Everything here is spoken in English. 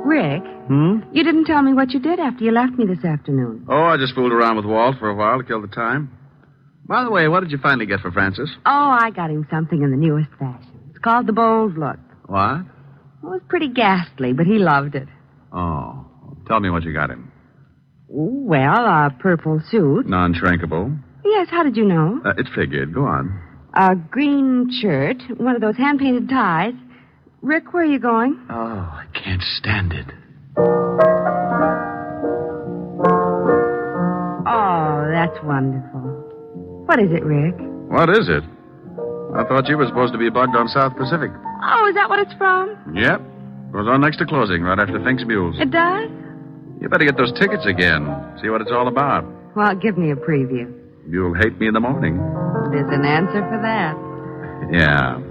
Rick, you didn't tell me what you did after you left me this afternoon. Oh, I just fooled around with Walt for a while to kill the time. By the way, what did you finally get for Francis? Oh, I got him something in the newest fashion. It's called the Bold Look. What? It was pretty ghastly, but he loved it. Oh, tell me what you got him. Well, a purple suit. Non-shrinkable. Yes, how did you know? It figured. Go on. A green shirt, one of those hand-painted ties. Rick, where are you going? Oh, I can't stand it. Oh, that's wonderful. What is it, Rick? What is it? I thought you were supposed to be bugged on South Pacific. Oh, is that what it's from? Yep. Goes on next to closing, right after Fink's Mules. It does? You better get those tickets again. See what it's all about. Well, give me a preview. You'll hate me in the morning. There's an answer for that. Yeah.